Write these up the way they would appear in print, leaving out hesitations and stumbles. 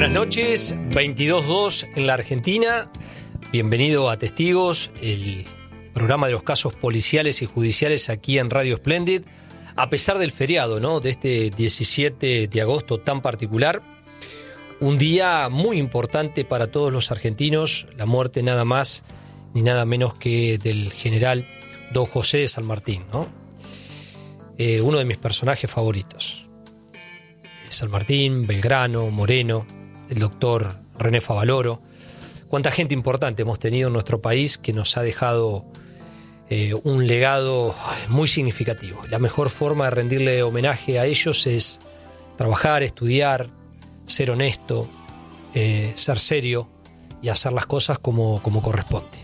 Buenas noches, 22:02 en la Argentina. Bienvenido a Testigos, el programa de los casos policiales y judiciales aquí en Radio Splendid. A pesar del feriado, ¿no?, de este 17 de agosto tan particular, un día muy importante para todos los argentinos, la muerte nada más ni nada menos que del general Don José de San Martín, ¿no? Uno de mis personajes favoritos. San Martín, Belgrano, Moreno, el doctor René Favaloro. Cuánta gente importante hemos tenido en nuestro país que nos ha dejado un legado muy significativo. La mejor forma de rendirle homenaje a ellos es trabajar, estudiar, ser honesto, ser serio y hacer las cosas como corresponde.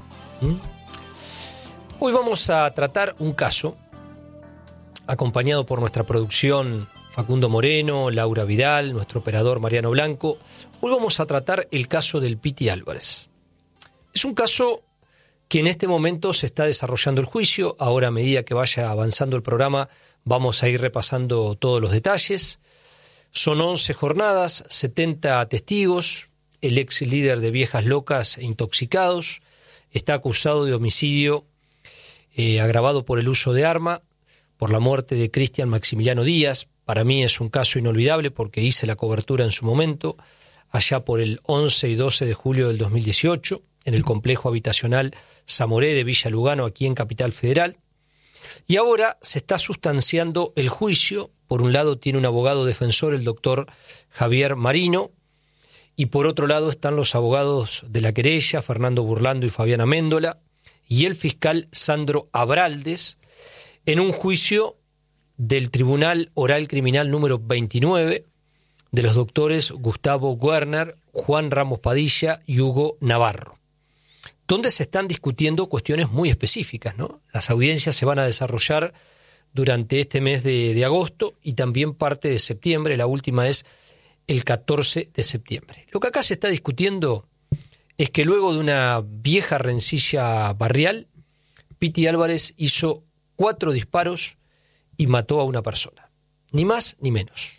Hoy vamos a tratar un caso acompañado por nuestra producción Facundo Moreno, Laura Vidal, nuestro operador Mariano Blanco. Hoy vamos a tratar el caso del Piti Álvarez. Es un caso que en este momento se está desarrollando el juicio. Ahora, a medida que vaya avanzando el programa, vamos a ir repasando todos los detalles. Son 11 jornadas, 70 testigos. El ex líder de Viejas Locas e Intoxicados está acusado de homicidio agravado por el uso de arma, por la muerte de Cristian Maximiliano Díaz. Para mí es un caso inolvidable porque hice la cobertura en su momento, allá por el 11 y 12 de julio del 2018, en el complejo habitacional Zamoré de Villa Lugano, aquí en Capital Federal. Y ahora se está sustanciando el juicio. Por un lado tiene un abogado defensor, el doctor Javier Marino, y por otro lado están los abogados de la querella, Fernando Burlando y Fabiana Méndola, y el fiscal Sandro Abraldes, en un juicio del Tribunal Oral Criminal número 29 de los doctores Gustavo Werner, Juan Ramos Padilla y Hugo Navarro, donde se están discutiendo cuestiones muy específicas, ¿no? Las audiencias se van a desarrollar durante este mes de agosto y también parte de septiembre. La última es el 14 de septiembre. Lo que acá se está discutiendo es que luego de una vieja rencilla barrial, Piti Álvarez hizo 4 disparos y mató a una persona. Ni más ni menos.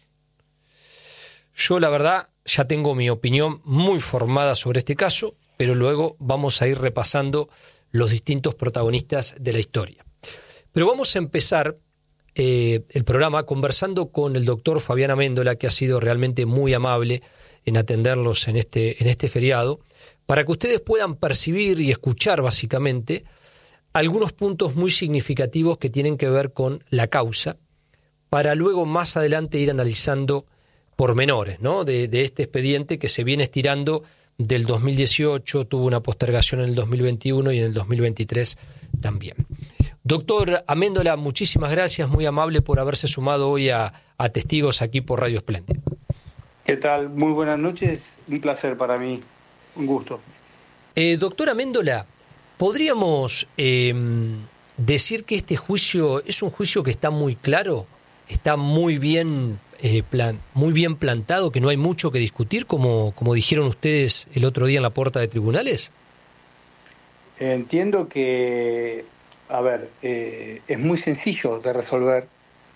Yo, la verdad, ya tengo mi opinión muy formada sobre este caso, pero luego vamos a ir repasando los distintos protagonistas de la historia. Pero vamos a empezar el programa conversando con el doctor Fabiana Méndola, que ha sido realmente muy amable en atenderlos en este feriado, para que ustedes puedan percibir y escuchar básicamente algunos puntos muy significativos que tienen que ver con la causa, para luego más adelante ir analizando pormenores, ¿no?, de este expediente que se viene estirando del 2018, tuvo una postergación en el 2021 y en el 2023 también. Doctor Améndola, muchísimas gracias, muy amable por haberse sumado hoy a Testigos aquí por Radio Splendid. ¿Qué tal? Muy buenas noches, un placer para mí, un gusto. Doctor Améndola, ¿podríamos decir que este juicio es un juicio que está muy claro, está muy bien plantado, que no hay mucho que discutir, como dijeron ustedes el otro día en la puerta de tribunales? Entiendo que, es muy sencillo de resolver.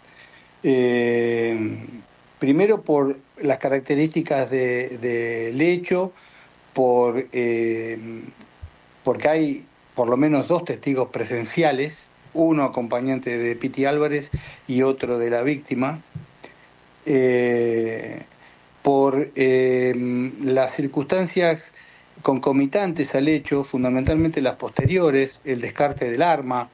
Primero por las características del hecho, porque hay por lo menos 2 testigos presenciales, uno acompañante de Piti Álvarez y otro de la víctima, por las circunstancias concomitantes al hecho, fundamentalmente las posteriores, el descarte del arma,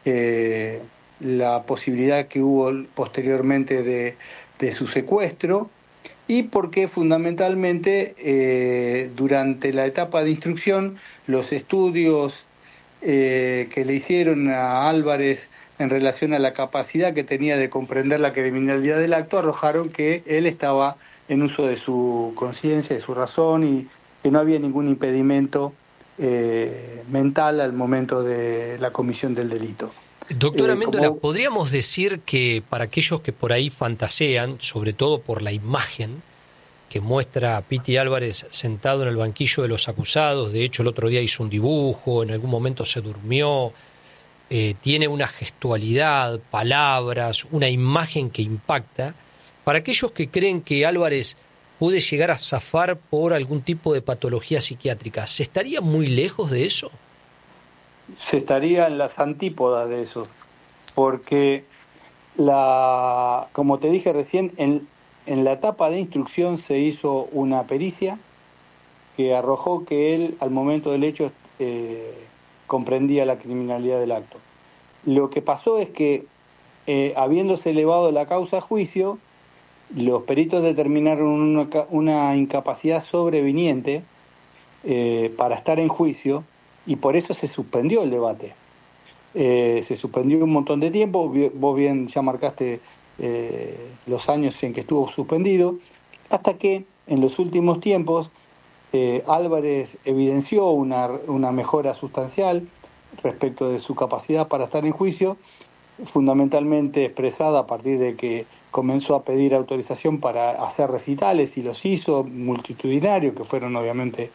la posibilidad que hubo posteriormente de su secuestro, y porque fundamentalmente durante la etapa de instrucción los estudios que le hicieron a Álvarez en relación a la capacidad que tenía de comprender la criminalidad del acto arrojaron que él estaba en uso de su conciencia, de su razón, y que no había ningún impedimento mental al momento de la comisión del delito. Doctora Méndola, ¿podríamos decir que para aquellos que por ahí fantasean, sobre todo por la imagen que muestra a Piti Álvarez sentado en el banquillo de los acusados, de hecho el otro día hizo un dibujo, en algún momento se durmió, tiene una gestualidad, palabras, una imagen que impacta, para aquellos que creen que Álvarez puede llegar a zafar por algún tipo de patología psiquiátrica. ¿Se estaría muy lejos de eso? Se estaría en las antípodas de eso, porque como te dije recién, en la etapa de instrucción se hizo una pericia que arrojó que él, al momento del hecho, comprendía la criminalidad del acto. Lo que pasó es que, habiéndose elevado la causa a juicio, los peritos determinaron una incapacidad sobreviniente para estar en juicio, y por eso se suspendió el debate. Se suspendió un montón de tiempo, vos bien ya marcaste los años en que estuvo suspendido, hasta que en los últimos tiempos Álvarez evidenció una mejora sustancial respecto de su capacidad para estar en juicio, fundamentalmente expresada a partir de que comenzó a pedir autorización para hacer recitales, y los hizo multitudinarios, que fueron obviamente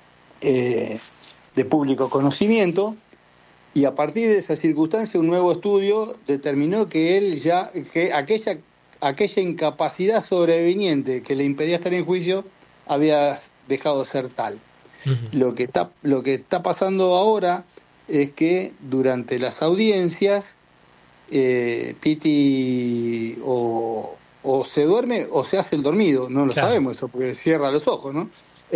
de público conocimiento, y a partir de esa circunstancia un nuevo estudio determinó que aquella incapacidad sobreviniente que le impedía estar en juicio había dejado de ser tal. Uh-huh. Lo que está pasando ahora es que durante las audiencias Pitti o se duerme o se hace el dormido, no lo sabemos eso, porque cierra los ojos, ¿no?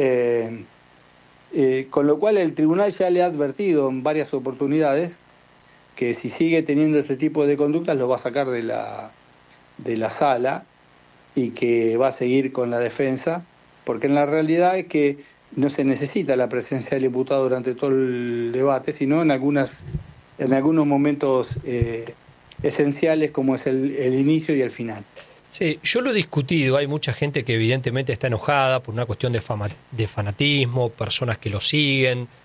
Con lo cual el tribunal ya le ha advertido en varias oportunidades que si sigue teniendo ese tipo de conductas lo va a sacar de la sala, y que va a seguir con la defensa, porque en la realidad es que no se necesita la presencia del imputado durante todo el debate, sino en algunos momentos esenciales, como es el inicio y el final. Sí, yo lo he discutido, hay mucha gente que evidentemente está enojada por una cuestión de fanatismo, personas que lo siguen,